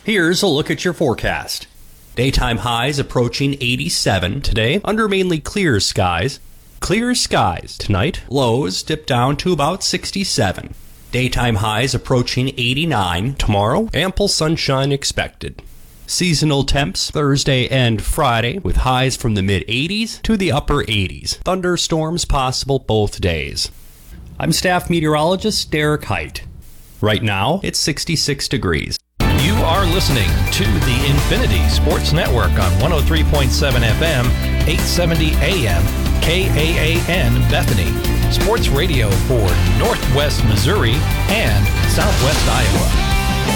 Here's a look at your forecast. Daytime highs approaching 87 today under mainly clear skies. Clear skies tonight. Lows dip down to about 67. Daytime highs approaching 89 tomorrow. Ample sunshine expected. Seasonal temps Thursday and Friday with highs from the mid-80s to the upper 80s. Thunderstorms possible both days. I'm staff meteorologist Derek Height. Right now, it's 66 degrees. You are listening to the Infinity Sports Network on 103.7 FM, 870 AM, KAAN Bethany. Sports radio for Northwest Missouri and Southwest Iowa.